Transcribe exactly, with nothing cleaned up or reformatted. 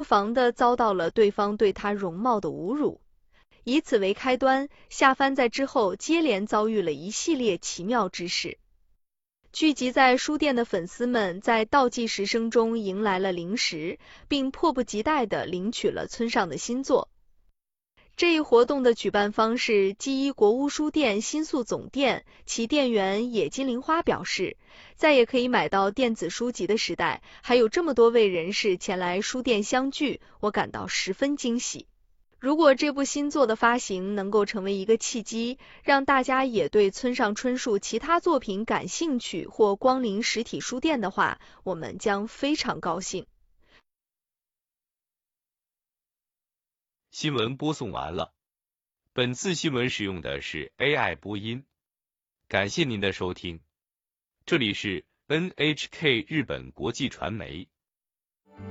防地遭到了对方对他容貌的侮辱。以此为开端，夏帆在之后接连遭遇了一系列奇妙之事。聚集在书店的粉丝们在倒计时声中迎来了零食，并迫不及待地领取了村上的新作。这一活动的举办方是基一国屋书店新宿总店，其店员野金玲花表示，在也可以买到电子书籍的时代，还有这么多位人士前来书店相聚，我感到十分惊喜。如果这部新作的发行能够成为一个契机，让大家也对村上春树其他作品感兴趣或光临实体书店的话，我们将非常高兴。 新闻播送完了，本次新闻使用的是 A I 播音，感谢您的收听，这里是 N H K 日本国际传媒。